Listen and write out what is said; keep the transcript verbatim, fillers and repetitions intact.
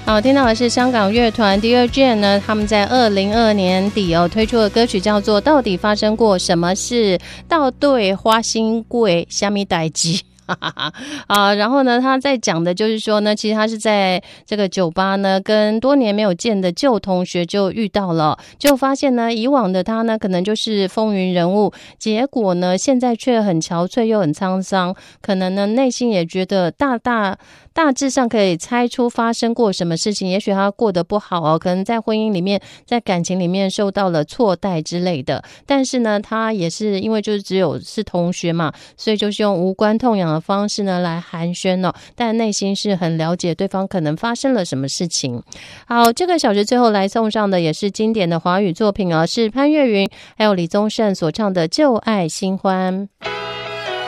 好，听到的是香港乐团 Dear Jane 呢，他们在二零二二年底哦推出的歌曲叫做《到底发生过什么事》，到对花心贵虾米代志。啊，然后呢，他在讲的就是说呢，其实他是在这个酒吧呢，跟多年没有见的旧同学就遇到了，就发现呢，以往的他呢，可能就是风云人物，结果呢，现在却很憔悴又很沧桑，可能呢，内心也觉得大大。大致上可以猜出发生过什么事情，也许他过得不好哦，可能在婚姻里面，在感情里面受到了错待之类的。但是呢，他也是因为就是只有是同学嘛，所以就是用无关痛痒的方式呢来寒暄哦，但内心是很了解对方可能发生了什么事情。好，这个小时最后来送上的也是经典的华语作品哦，是潘越云还有李宗盛所唱的《旧爱新欢》。